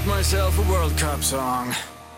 myself a World Cup song.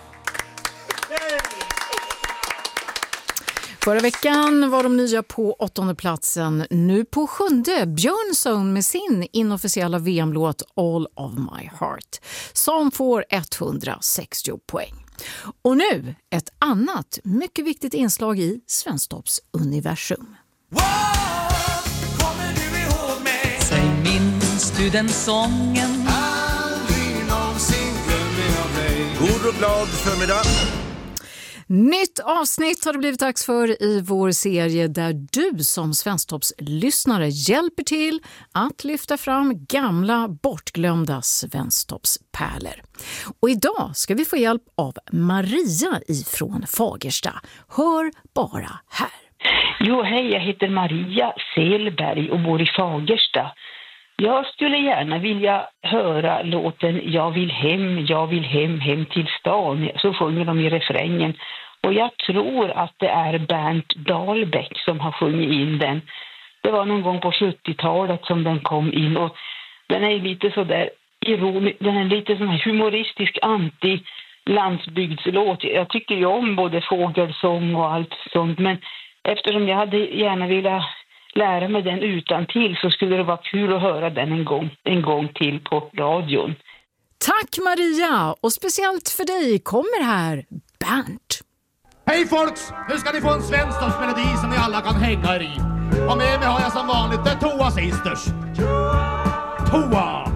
Förra veckan var de nya på 8:e platsen. Nu på 7:e, Björnson med sin inofficiella VM-låt All of My Heart, som får 160 poäng. Och nu ett annat mycket viktigt inslag i Svensktops universum. Kommer du ihåg mig? Säg, minns du den sången? Aldrig någonsin glömmer jag dig. God och glad förmiddag. Nytt avsnitt har det blivit dags för i vår serie där du som Svensktops-lyssnare hjälper till att lyfta fram gamla bortglömda Svensktops-pärlor. Och idag ska vi få hjälp av Maria ifrån Fagersta. Hör bara här. Jo, hej, jag heter Maria Selberg och bor i Fagersta. Jag skulle gärna vilja höra låten Jag vill hem till stan. Så sjunger de i refrängen. Och jag tror att det är Bernt Dahlbäck som har sjungit in den. Det var någon gång på 70-talet som den kom in. Och den är lite sådär ironisk. Den är lite sån här humoristisk anti-landsbygdslåt. Jag tycker ju om både fågelsång och allt sånt. Men eftersom jag hade gärna vilja lära mig den utantill så skulle det vara kul att höra den en gång till på radion. Tack Maria, och speciellt för dig kommer här Bernt. Hej folks, nu ska ni få en Svensktops-melodi som ni alla kan hänga er i. Och med mig har jag som vanligt det Toa Sisters. Toa!